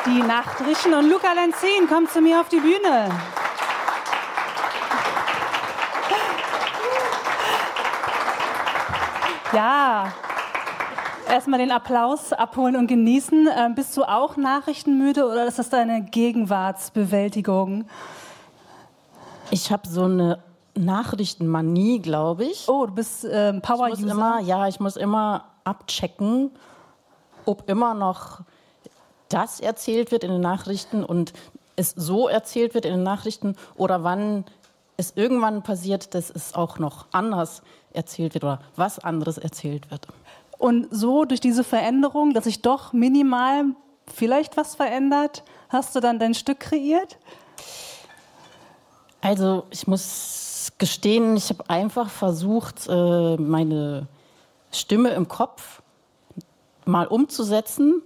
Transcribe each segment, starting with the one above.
Die Nachrichten und Luca Lenzin kommt zu mir auf die Bühne. Ja, erstmal den Applaus abholen und genießen. Bist du auch nachrichtenmüde oder ist das deine Gegenwartsbewältigung? Ich habe so eine Nachrichtenmanie, glaube ich. Oh, du bist Power-User? Ich muss immer abchecken, ob immer noch das erzählt wird in den Nachrichten und es so erzählt wird in den Nachrichten oder wann es irgendwann passiert, dass es auch noch anders erzählt wird oder was anderes erzählt wird. Und so durch diese Veränderung, dass sich doch minimal vielleicht was verändert, hast du dann dein Stück kreiert? Also ich muss gestehen, ich habe einfach versucht, meine Stimme im Kopf mal umzusetzen,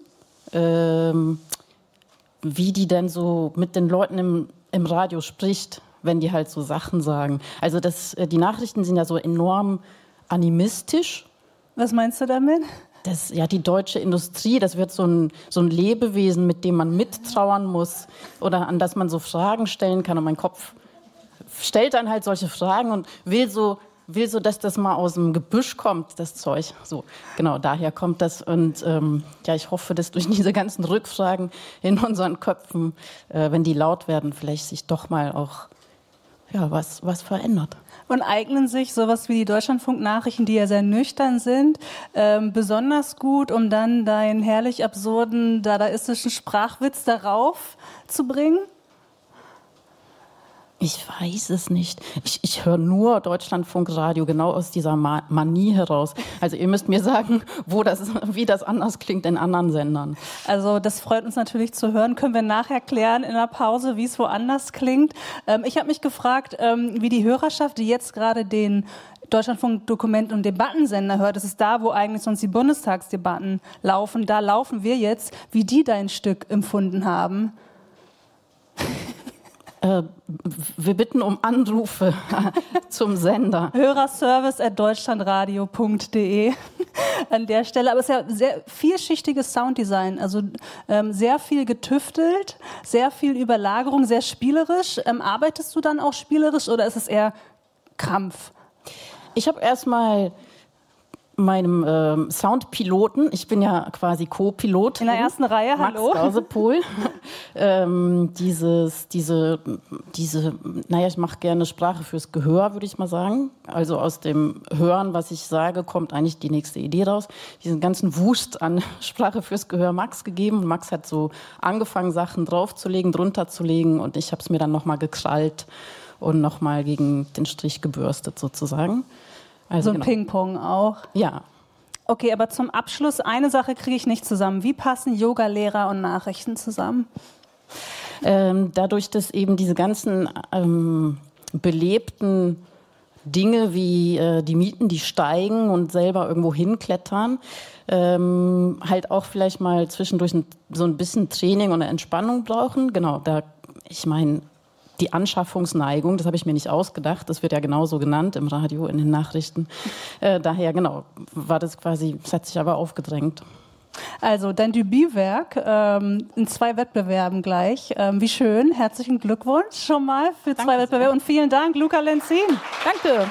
wie die denn so mit den Leuten im Radio spricht, wenn die halt so Sachen sagen. Also die Nachrichten sind ja so enorm animistisch. Was meinst du damit? Die deutsche Industrie, das wird so ein Lebewesen, mit dem man mittrauern muss oder an das man so Fragen stellen kann. Und mein Kopf stellt dann halt solche Fragen und will so, dass das mal aus dem Gebüsch kommt, das Zeug. So, genau, daher kommt das. Und ich hoffe, dass durch diese ganzen Rückfragen in unseren Köpfen, wenn die laut werden, vielleicht sich doch mal auch was verändert. Und eignen sich sowas wie die Deutschlandfunk-Nachrichten, die ja sehr nüchtern sind, besonders gut, um dann deinen herrlich absurden, dadaistischen Sprachwitz darauf zu bringen? Ich weiß es nicht. Ich höre nur Deutschlandfunkradio, genau aus dieser Manie heraus. Also ihr müsst mir sagen, wie das anders klingt in anderen Sendern. Also das freut uns natürlich zu hören. Können wir nachher klären in der Pause, wie es woanders klingt. Ich habe mich gefragt, wie die Hörerschaft, die jetzt gerade den Deutschlandfunk-Dokument- und Debattensender hört, das ist da, wo eigentlich sonst die Bundestagsdebatten laufen, da laufen wir jetzt, wie die dein Stück empfunden haben. Wir bitten um Anrufe zum Sender. Hörerservice@deutschlandradio.de an der Stelle. Aber es ist ja sehr vielschichtiges Sounddesign. Also sehr viel getüftelt, sehr viel Überlagerung, sehr spielerisch. Arbeitest du dann auch spielerisch oder ist es eher Krampf? Ich habe erstmal meinem Soundpiloten, ich bin ja quasi Co-Pilot. In der ersten Reihe, Max hallo. Gausepohl. Ich mache gerne Sprache fürs Gehör, würde ich mal sagen. Also aus dem Hören, was ich sage, kommt eigentlich die nächste Idee raus. Diesen ganzen Wust an Sprache fürs Gehör Max gegeben. Und Max hat so angefangen, Sachen draufzulegen, drunter zu legen und ich habe es mir dann nochmal gekrallt und nochmal gegen den Strich gebürstet sozusagen. Also so ein Ping-Pong auch? Ja. Okay, aber zum Abschluss, eine Sache kriege ich nicht zusammen. Wie passen Yoga-Lehrer und Nachrichten zusammen? Dadurch, dass eben diese ganzen belebten Dinge wie die Mieten, die steigen und selber irgendwo hinklettern, halt auch vielleicht mal zwischendurch so ein bisschen Training und eine Entspannung brauchen. Genau, ich meine, die Anschaffungsneigung, das habe ich mir nicht ausgedacht, das wird ja genauso genannt im Radio, in den Nachrichten. Daher, genau, war das quasi, es hat sich aber aufgedrängt. Also dein Debütwerk in 2 Wettbewerben gleich. Wie schön, herzlichen Glückwunsch schon mal für 2 Wettbewerbe und vielen Dank, Luca Lenzin. Danke.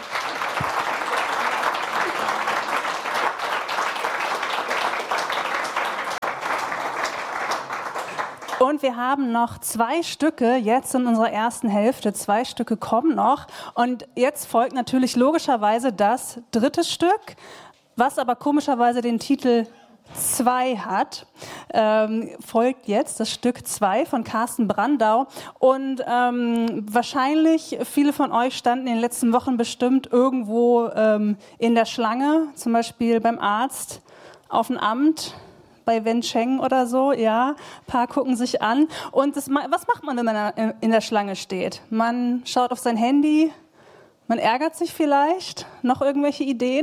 Und wir haben noch 2 Stücke jetzt in unserer ersten Hälfte. 2 Stücke kommen noch. Und jetzt folgt natürlich logischerweise das 3. Stück, was aber komischerweise den Titel 2 hat. Folgt jetzt das Stück 2 von Carsten Brandau. Und wahrscheinlich, viele von euch standen in den letzten Wochen bestimmt irgendwo in der Schlange, zum Beispiel beim Arzt, auf dem Amt, bei Wencheng oder so, ja, ein paar gucken sich an. Und was macht man, wenn man in der Schlange steht? Man schaut auf sein Handy, man ärgert sich vielleicht, noch irgendwelche Ideen?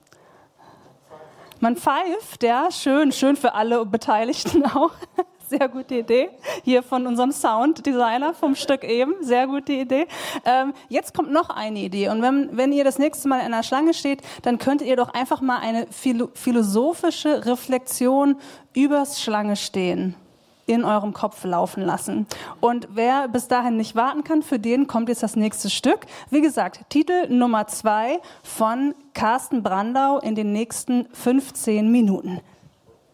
Man pfeift, ja, schön für alle Beteiligten auch. Sehr gute Idee. Hier von unserem Sounddesigner vom Stück eben. Sehr gute Idee. Jetzt kommt noch eine Idee. Und wenn ihr das nächste Mal in einer Schlange steht, dann könntet ihr doch einfach mal eine philosophische Reflexion übers Schlange stehen in eurem Kopf laufen lassen. Und wer bis dahin nicht warten kann, für den kommt jetzt das nächste Stück. Wie gesagt, Titel Nummer 2 von Carsten Brandau in den nächsten 15 Minuten.